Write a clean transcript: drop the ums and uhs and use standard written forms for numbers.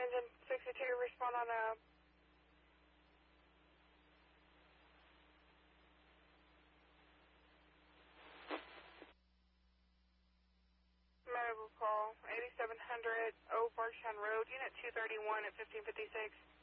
engine 62, respond on a medical call, 8700 Old Barktown Road, unit 231 at 1556.